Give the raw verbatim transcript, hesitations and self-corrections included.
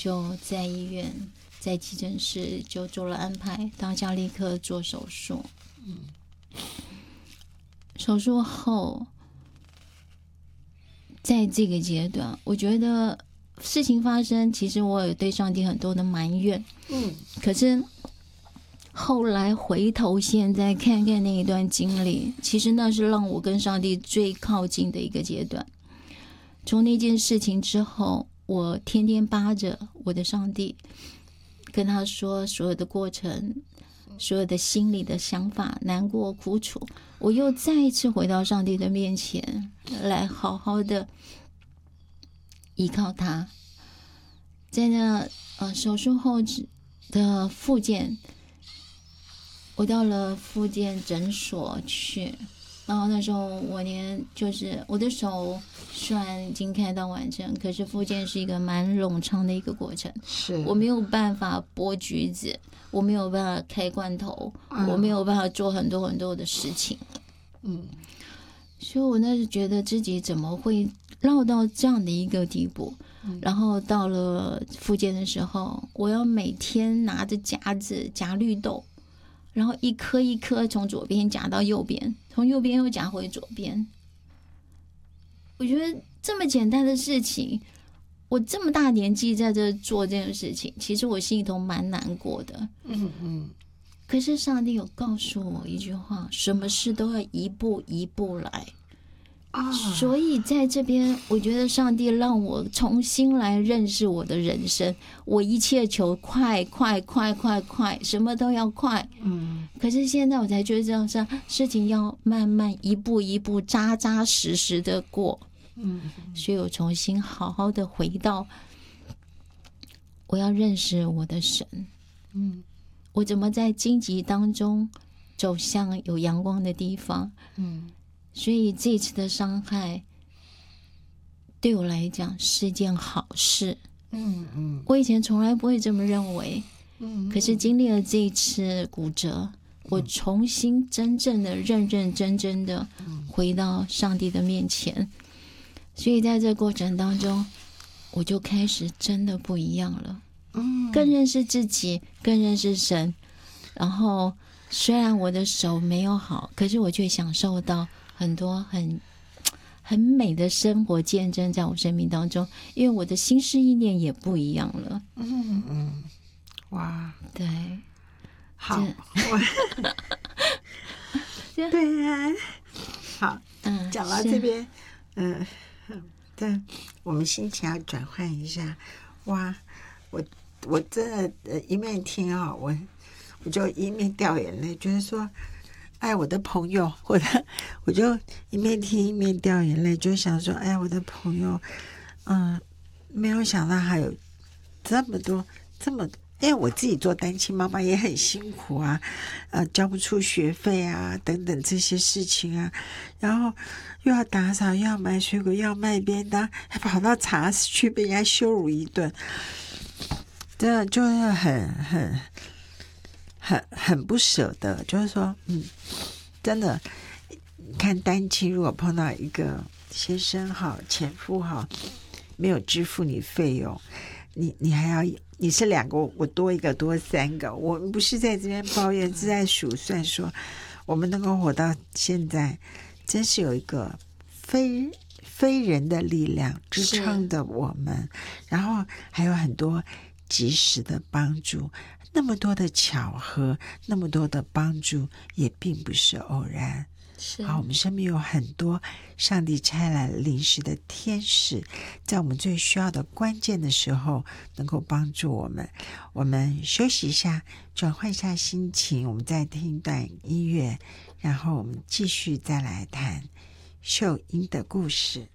就在医院，在急诊室就做了安排，当下立刻做手术。嗯，手术后，在这个阶段，我觉得事情发生，其实我有对上帝很多的埋怨。嗯，可是后来回头现在看看那一段经历，其实那是让我跟上帝最靠近的一个阶段。从那件事情之后，我天天扒着我的上帝，跟他说所有的过程，所有的心里的想法，难过苦楚，我又再一次回到上帝的面前来好好的依靠他。在那呃手术后的复健，我到了复健诊所去，然后那时候我连就是我的手虽然已经开刀完成，可是复健是一个蛮冗长的一个过程， 是我没有办法剥橘子，我没有办法开罐头，嗯、我没有办法做很多很多的事情。嗯，所以我那时觉得自己怎么会绕到这样的一个地步。嗯、然后到了复健的时候，我要每天拿着夹子夹绿豆，然后一颗一颗从左边夹到右边，从右边又夹回左边。我觉得这么简单的事情，我这么大年纪在这做这件事情，其实我心里头蛮难过的。嗯嗯。可是上帝有告诉我一句话，什么事都要一步一步来。啊、所以在这边，我觉得上帝让我重新来认识我的人生。我一切求快快快快快，什么都要快。嗯。可是现在我才觉得这样事事情要慢慢一步一步扎扎实实的过。嗯。所以我重新好好的回到，我要认识我的神。嗯。我怎么在荆棘当中走向有阳光的地方？嗯。所以这次的伤害对我来讲是件好事。嗯嗯，我以前从来不会这么认为。嗯，可是经历了这一次骨折，我重新真正的认认真真的回到上帝的面前。所以在这过程当中，我就开始真的不一样了。嗯，更认识自己，更认识神。然后虽然我的手没有好，可是我却享受到很多很很美的生活见证在我生命当中，因为我的心思意念也不一样了。 嗯嗯，哇， 对， 好，对啊，好，嗯，讲到这边，嗯，但我们心情要转换一下。哇，我我真的一面听啊、哦，我我就一面掉眼泪，觉得说。哎，我的朋友，我的，我就一面听一面掉眼泪，就想说，哎，我的朋友，嗯，没有想到还有这么多，这么，因为我自己做单亲妈妈也很辛苦啊，呃，交不出学费啊，等等这些事情啊，然后又要打扫，又要买水果，又要卖便当，还跑到茶室去被人家羞辱一顿，真的就是很很。很很不舍得，就是说，嗯，真的，看单亲如果碰到一个先生好、前夫好，没有支付你费用，你你还要你是两个，我多一个多三个，我们不是在这边抱怨，是在数算说，我们能够活到现在，真是有一个非非人的力量支撑着我们，然后还有很多及时的帮助。那么多的巧合，那么多的帮助，也并不是偶然。 是， 好，我们身边有很多上帝差来临时的天使，在我们最需要的关键的时候，能够帮助我们。我们休息一下，转换一下心情，我们再听一段音乐，然后我们继续再来谈秀英的故事。